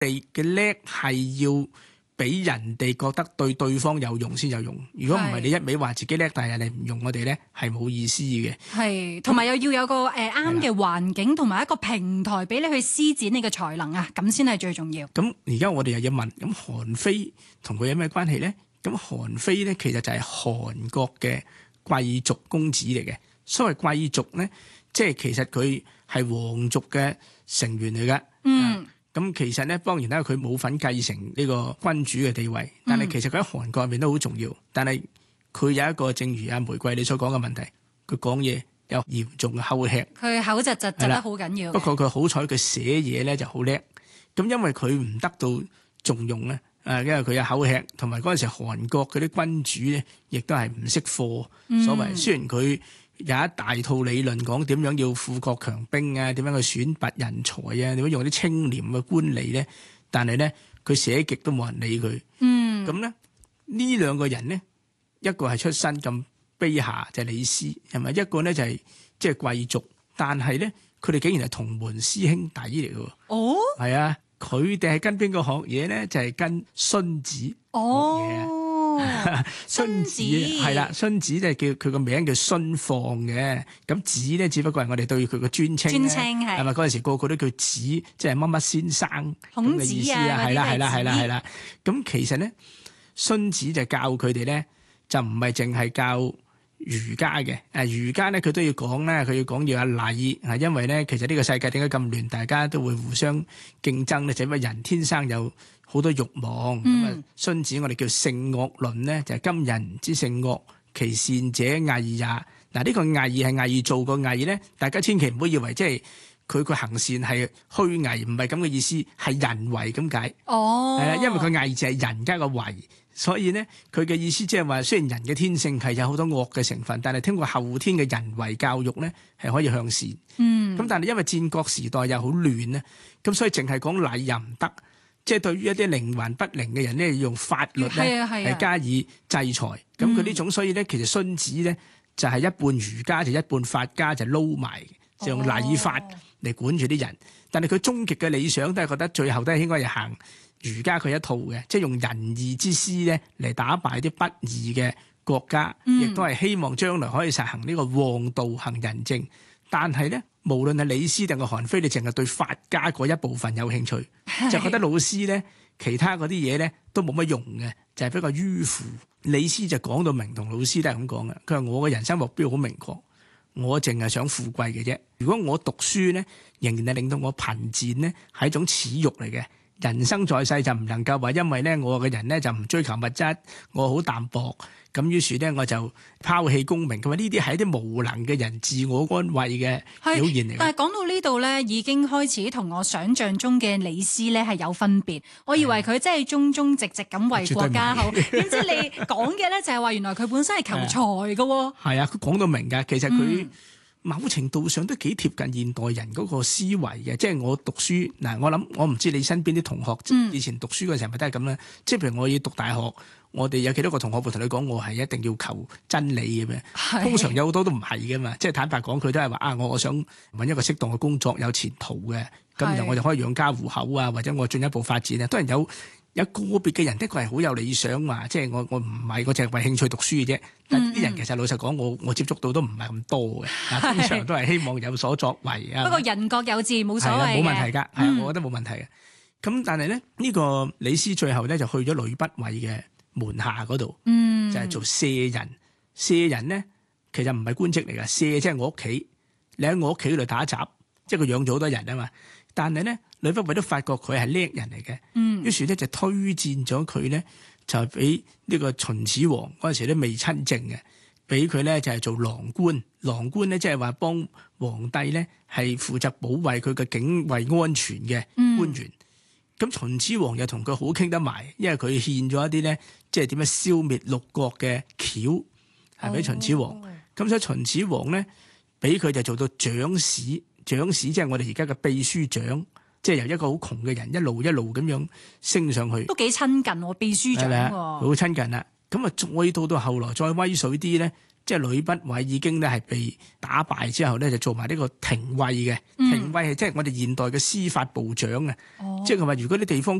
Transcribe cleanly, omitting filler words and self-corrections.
哋嘅叻係要俾人哋覺得對對方有用先有用，如果唔係你一味話自己叻，但係人哋唔用我哋咧，係冇意思嘅。 係，同埋又要有個啱嘅環境同埋一個平台俾你去施展你嘅才能啊，咁先係最重要。 咁而家我哋又要問，咁韓非同佢有咩關係咧？咁韓非咧其實就係韓國嘅貴族公子嚟嘅。所謂貴族咧，即係其實佢係皇族嘅成員嚟㗎。咁其實咧，當然啦，佢冇份繼承呢個君主嘅地位，但係其實佢喺韓國入面都好重要。但係佢有一個，正如阿玫瑰你所講嘅問題，佢講嘢有嚴重嘅口吃， 佢口窒窒得好緊要。 不過佢好彩，佢寫嘢咧就好叻。咁因為佢唔得到重用咧，因為佢有口吃，同埋嗰陣時韓國嗰啲君主咧，亦都係唔識貨。所謂雖然佢有一大套理論講點樣要富國強兵啊，點樣去選拔人才啊，點樣用啲清廉嘅官吏咧，但係咧佢寫極都冇人理佢。咁咧呢兩個人咧，一個係出身咁卑下，就係李斯，係咪？一個咧就係即係貴族，但係咧佢哋竟然係同門師兄弟嚟嘅。哦，係啊，佢哋係跟邊個學嘢咧？就係跟孫子學嘢。孫子係啦，孫子就係叫佢個名叫孫放嘅，咁子咧只不過係我哋對佢個尊稱，係咪？嗰陣時個個都叫子，即係乜乜先生咁嘅意思啊，係啦。咁其實咧，孫子就教佢哋咧，就唔係淨係教儒家嘅。儒家咧佢都要講咧，佢要講要有禮，因為咧其實呢個世界點解咁亂，大家都會互相競爭咧，就因為人天生有好多慾望。咁啊，孫子我哋叫性惡論咧，就係今人之性惡，其善者偽也。嗱，呢個偽係偽造個偽咧，大家千祈唔好以為即係佢個行善係虛偽，唔係咁嘅意思，係人為咁解。係啦，因為佢偽就係人家個為，所以咧佢嘅意思即係話，雖然人嘅天性係有好多惡嘅成分，但係通過後天嘅人為教育咧，係可以向善。咁但係因為戰國時代又好亂咧，咁所以淨係講禮又唔得。即係對於一啲靈魂不靈嘅人咧，用法律咧係加以制裁。咁佢呢種，所以咧其實孫子咧就係一半儒家就一半法家，就撈埋，就用禮法嚟管住啲人。但係佢終極嘅理想都係覺得最後都係應該係行儒家佢一套嘅，即係用仁義之師咧嚟打敗啲不義嘅國家，亦都係希望將來可以實行呢個王道行仁政。但係咧，無論係李斯定係韓非，你淨係對法家嗰一部分有興趣，就覺得老師咧其他嗰啲嘢咧都冇乜用嘅，就係比較迂腐。李斯就講到明，同老師都係咁講嘅。佢話我嘅人生目標好明確，我淨係想富貴嘅啫。如果我讀書咧，仍然係令到我貧賤咧，係一種恥辱嚟嘅。人生在世就唔能夠話，因為咧我嘅人咧就唔追求物質，我好淡薄，咁於是咧我就拋棄功名。佢話呢啲係一啲無能嘅人自我安慰嘅表現嚟。 但係講到呢度咧，已經開始同我想象中嘅李斯咧係有分別。我以為佢真係忠忠直直咁為國家好，點知你講嘅咧就係話原來佢本身係求財㗎喎。係啊，佢講到明㗎，其實佢某程度上都幾貼近現代人嗰個思維嘅。即係我讀書嗱，我唔知你身邊啲同學以前讀書嗰陣時係咪都係咁咧？即係譬如我要讀大學，我哋有幾多個同學會同你講，我係一定要求真理嘅咩？通常有好多都唔係嘅嘛。即係坦白講，佢都係話我想揾一個適當嘅工作，有前途嘅，咁就我就可以養家糊口啊，或者我進一步發展啊。當然有個別嘅人的確係好有理想嘛，即係我唔係我淨係為興趣讀書嘅啫。但啲人其實老實講，我接觸到都唔係咁多嘅，通常都係希望有所作為啊。不過人各有志，冇所謂嘅，冇問題㗎。係我覺得冇問題嘅。咁但係咧，呢個李斯最後咧就去咗呂不韋嘅門下嗰度，就係做舍人。舍人咧其實唔係官職嚟㗎，舍即係我屋企，你喺我屋企度打雜，即係佢養咗好多人啊嘛。但係咧，呂不韋都發覺佢係叻人嚟嘅，於是咧就推薦咗佢咧，就俾呢個秦始皇嗰陣時都未親政嘅，俾佢咧就係做郎官。郎官咧即係話幫皇帝咧係負責保衛佢嘅境衛安全嘅官員。咁秦始皇又同佢好傾得埋，因為佢獻咗一啲咧，即係點樣消滅六國嘅橋，係俾秦始皇。咁所以秦始皇咧俾佢就做到長史。長史即係我哋而家嘅秘書長，即係由一個好窮嘅人一路咁樣升上去，都幾親近喎，秘書長喎，好親近啦。 咁啊，再到後來再威水啲咧，即係呂不韋已經咧係被打敗之後咧，就做埋呢個廷尉嘅。廷尉係即係我哋現代嘅司法部長啊。即係話如果啲地方